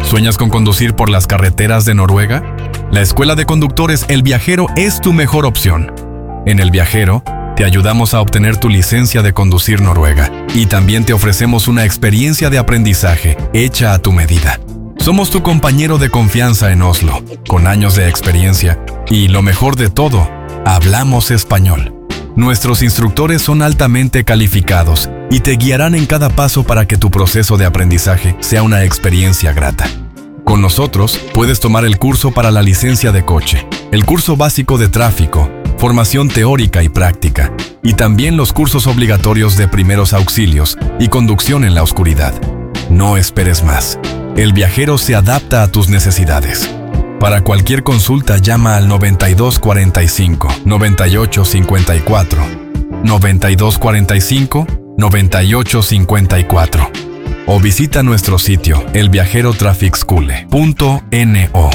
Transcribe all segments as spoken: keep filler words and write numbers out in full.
¿Sueñas con conducir por las carreteras de Noruega? La Escuela de Conductores El Viajero es tu mejor opción. En El Viajero, te ayudamos a obtener tu licencia de conducir noruega y también te ofrecemos una experiencia de aprendizaje hecha a tu medida. Somos tu compañero de confianza en Oslo, con años de experiencia y, lo mejor de todo, hablamos español. Nuestros instructores son altamente calificados y te guiarán en cada paso para que tu proceso de aprendizaje sea una experiencia grata. Con nosotros puedes tomar el curso para la licencia de coche, el curso básico de tráfico, formación teórica y práctica, y también los cursos obligatorios de primeros auxilios y conducción en la oscuridad. No esperes más. El Viajero se adapta a tus necesidades. Para cualquier consulta, llama al noventa y dos cuarenta y cinco, noventa y ocho cincuenta y cuatro, noventa y dos cuarenta y cinco, noventa y ocho cincuenta y cuatro o visita nuestro sitio el viajero traffic school punto no.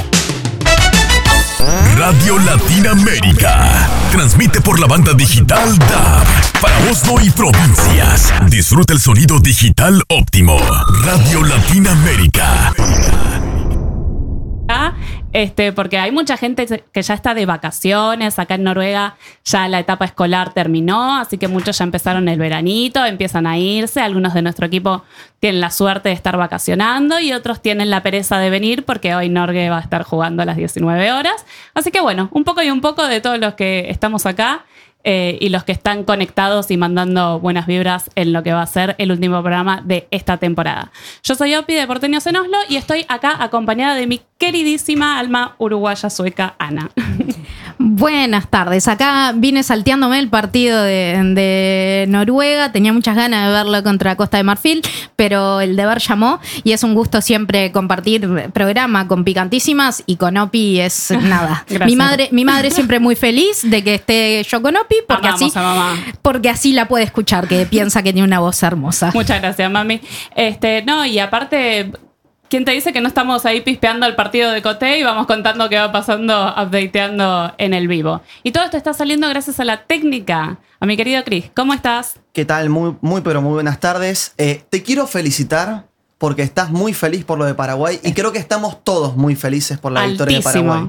Radio Latinoamérica transmite por la banda digital D A B para Oslo y provincias. Disfruta el sonido digital óptimo. Radio Latinoamérica. Este, porque hay mucha gente que ya está de vacaciones. Acá en Noruega ya la etapa escolar terminó, así que muchos ya empezaron el veranito, empiezan a irse. Algunos de nuestro equipo tienen la suerte de estar vacacionando y otros tienen la pereza de venir porque hoy Norge va a estar jugando a las diecinueve horas. Así que bueno, un poco y un poco de todos los que estamos acá. Eh, y los que están conectados y mandando buenas vibras en lo que va a ser el último programa de esta temporada. Yo soy Opi de Porteños en Oslo y estoy acá acompañada de mi queridísima alma uruguaya sueca, Ana. Buenas tardes. Acá vine salteándome el partido de, de Noruega. Tenía muchas ganas de verlo contra Costa de Marfil, pero el deber llamó y es un gusto siempre compartir programa con Picantísimas y con Opi es nada. mi madre, mi madre siempre muy feliz de que esté yo con Opi porque Amamos así, a mamá. porque así la puede escuchar, que piensa que tiene una voz hermosa. Muchas gracias, mami. Este, no, y aparte, ¿quién te dice que no estamos ahí pispeando el partido de Coté y vamos contando qué va pasando, updateando en el vivo? Y todo esto está saliendo gracias a la técnica. A mi querido Chris, ¿cómo estás? ¿Qué tal? Muy, muy, pero muy buenas tardes. Eh, te quiero felicitar porque estás muy feliz por lo de Paraguay y creo que estamos todos muy felices por la Altísimo. victoria de Paraguay.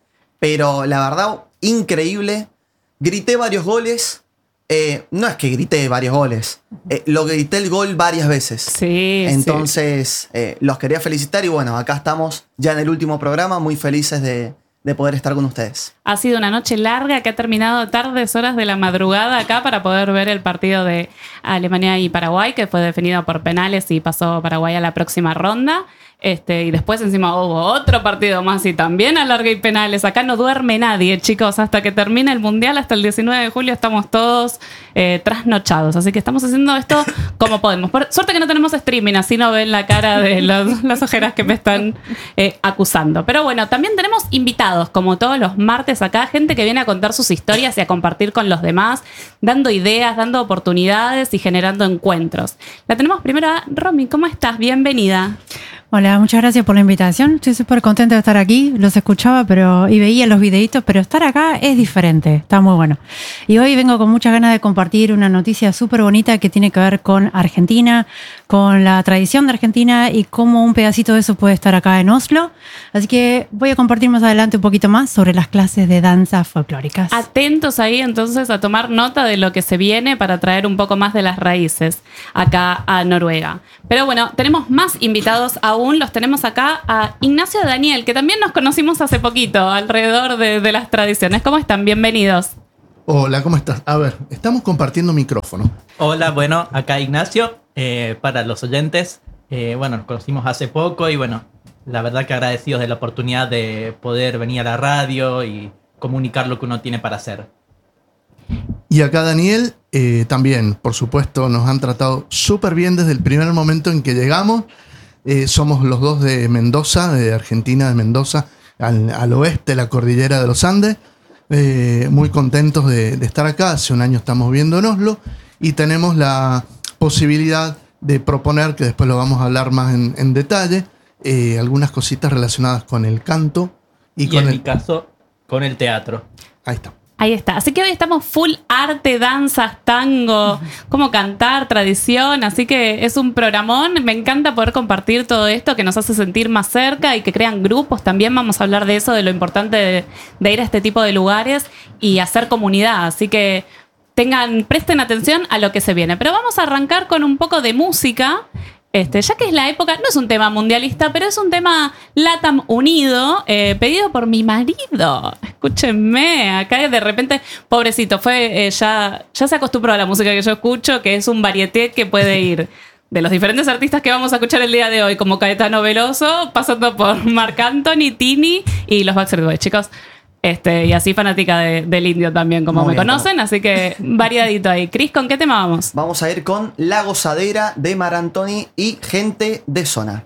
Pero la verdad, increíble. Grité varios goles. Eh, no es que grité varios goles. Eh, lo grité el gol varias veces. Sí, Entonces, sí. Eh, los quería felicitar y bueno, acá estamos ya en el último programa, muy felices de, de poder estar con ustedes. Ha sido una noche larga que ha terminado tardes horas de la madrugada acá para poder ver el partido de Alemania y Paraguay, que fue definido por penales y pasó Paraguay a la próxima ronda. Este, y después encima hubo otro partido más y también alargue y penales. Acá no duerme nadie, chicos. Hasta que termine el Mundial, hasta el diecinueve de julio, estamos todos eh, trasnochados. Así que estamos haciendo esto como podemos. Por suerte que no tenemos streaming, así no ven la cara de los, las ojeras que me están eh, acusando. Pero bueno, también tenemos invitados, como todos los martes acá, gente que viene a contar sus historias y a compartir con los demás, dando ideas, dando oportunidades y generando encuentros. La tenemos primero a Romy. ¿Cómo estás? Bienvenida. Hola, muchas gracias por la invitación. Estoy súper contenta de estar aquí. Los escuchaba pero y veía los videitos, pero estar acá es diferente. Está muy bueno. Y hoy vengo con muchas ganas de compartir una noticia súper bonita que tiene que ver con Argentina, con la tradición de Argentina y cómo un pedacito de eso puede estar acá en Oslo. Así que voy a compartir más adelante un poquito más sobre las clases de danzas folclóricas. Atentos ahí entonces a tomar nota de lo que se viene para traer un poco más de las raíces acá a Noruega. Pero bueno, tenemos más invitados aún. Los tenemos acá a Ignacio y Daniel, que también nos conocimos hace poquito alrededor de, de las tradiciones. ¿Cómo están? Bienvenidos. Hola, ¿cómo estás? A ver, estamos compartiendo micrófono. Hola, bueno, acá Ignacio, eh, para los oyentes. Eh, bueno, nos conocimos hace poco y bueno, la verdad que agradecidos de la oportunidad de poder venir a la radio y comunicar lo que uno tiene para hacer. Y acá Daniel, eh, también, por supuesto, nos han tratado súper bien desde el primer momento en que llegamos. Eh, somos los dos de Mendoza, de Argentina, de Mendoza, al, al oeste de la cordillera de los Andes. Eh, muy contentos de, de estar acá. Hace un año estamos viviendo en Oslo y tenemos la posibilidad de proponer, que después lo vamos a hablar más en, en detalle, eh, algunas cositas relacionadas con el canto. Y, Y con en el... mi caso, con el teatro. Ahí está. Ahí está. Así que hoy estamos full arte, danzas, tango, cómo cantar, tradición. Así que es un programón. Me encanta poder compartir todo esto que nos hace sentir más cerca y que crean grupos. También vamos a hablar de eso, de lo importante de, de ir a este tipo de lugares y hacer comunidad. Así que tengan, presten atención a lo que se viene. Pero vamos a arrancar con un poco de música. Este, ya que es la época, no es un tema mundialista, pero es un tema LATAM unido, eh, pedido por mi marido. Escúchenme, acá de repente, pobrecito, fue eh, ya, ya se acostumbró a la música que yo escucho, que es un varieté que puede ir de los diferentes artistas que vamos a escuchar el día de hoy, como Caetano Veloso, pasando por Marc Anthony, Tini y los Backstreet Boys, chicos. Este, y así fanática de, del indio también, como Muy me bien, conocen, así que variadito ahí. Cris, ¿con qué tema vamos? Vamos a ir con La Gozadera de Mar Anthony y Gente de Zona.